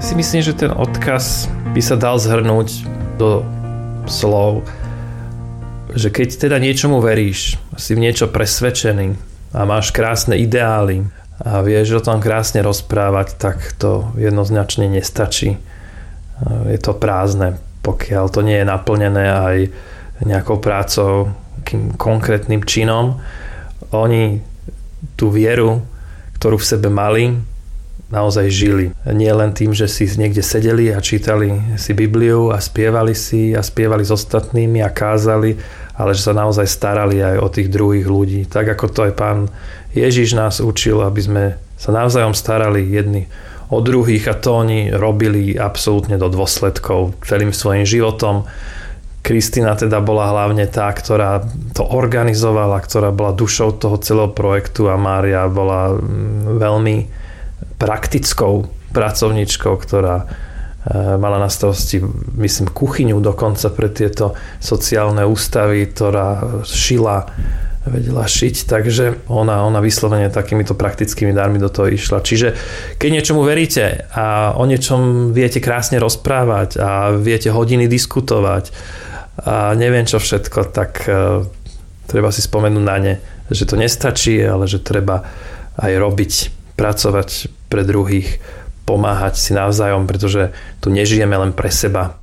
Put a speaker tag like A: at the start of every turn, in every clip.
A: Si myslím, že ten odkaz by sa dal zhrnúť do slov, že keď teda niečomu veríš, si v niečo presvedčený a máš krásne ideály a vieš o tom krásne rozprávať, tak to jednoznačne nestačí. Je to prázdne, pokiaľ to nie je naplnené aj nejakou prácou, takým konkrétnym činom. Oni tú vieru, ktorú v sebe mali, naozaj žili. Nie len tým, že si niekde sedeli a čítali si Bibliu a spievali s ostatnými a kázali, ale že sa naozaj starali aj o tých druhých ľudí. Tak ako to aj Pán Ježiš nás učil, aby sme sa navzájom starali jedni o druhých, a to oni robili absolútne do dôsledkov celým svojim životom. Kristina teda bola hlavne tá, ktorá to organizovala, ktorá bola dušou toho celého projektu, a Mária bola veľmi praktickou pracovníčkou, ktorá mala na starosti, myslím, kuchyňu dokonca pre tieto sociálne ústavy, ktorá vedela šiť, takže ona vyslovene takýmito praktickými darmi do toho išla. Čiže keď niečomu veríte a o niečom viete krásne rozprávať a viete hodiny diskutovať a neviem čo všetko, tak treba si spomenúť na ne, že to nestačí, ale že treba aj robiť, pracovať pre druhých, pomáhať si navzájom, pretože tu nežijeme len pre seba.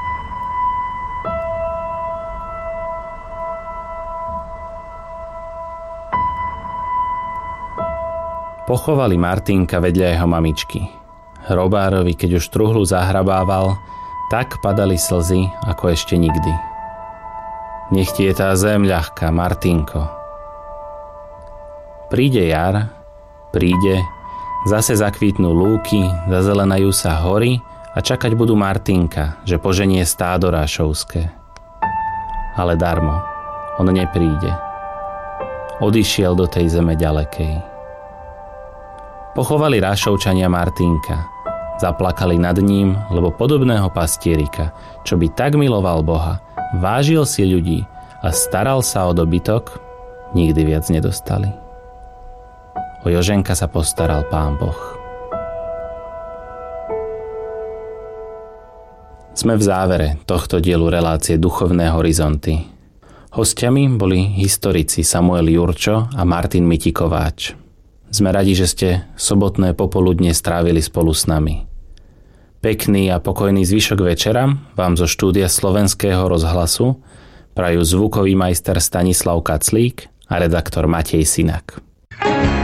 B: Pochovali Martinka vedľa jeho mamičky. Hrobárovi, keď už truhlu zahrabával, tak padali slzy, ako ešte nikdy. Nech ti je tá zem ľahká, Martinko. Príde jar, zase zakvitnú lúky, zazelenajú sa hory a čakať budú Martinka, že poženie stádo rášovské. Ale darmo, on nepríde. Odišiel do tej zeme ďalekej. Pochovali Rášovčania Martinka. Zaplakali nad ním, lebo podobného pastierika, čo by tak miloval Boha, vážil si ľudí a staral sa o dobytok, nikdy viac nedostali. O Joženka sa postaral Pán Boh. Sme v závere tohto dielu relácie Duchovné horizonty. Hostiami boli historici Samuel Jurčo a Martin Mitikováč. Sme radi, že ste sobotné popoludne strávili spolu s nami. Pekný a pokojný zvyšok večera vám zo štúdia Slovenského rozhlasu prajú zvukový majster Stanislav Kaclík a redaktor Matej Sinak.